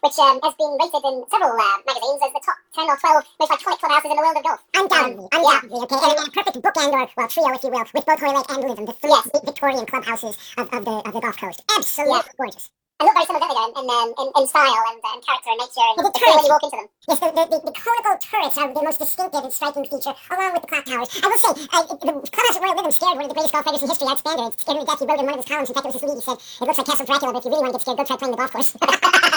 which has been rated in several magazines as the top 10 or 12 most iconic clubhouses in the world of golf. Undoubtedly, okay. And a perfect bookend, or, well, trio, if you will, with both Hoyle Lake and Lytham, the three Victorian clubhouses of the Gulf Coast. Absolutely gorgeous. And look very similar, don't they, in style and character and nature and the feel when you walk into them. Yes, the conical turrets are the most distinctive and striking feature, along with the clock towers. I will say, the clubhouse at Royal Lytham scared one of the greatest golf writers in history, Art Spander. It scared him to death. He wrote in one of his columns, in fact, it was his lead, he said, it looks like Castle Dracula, but if you really want to get scared, go try playing the golf course.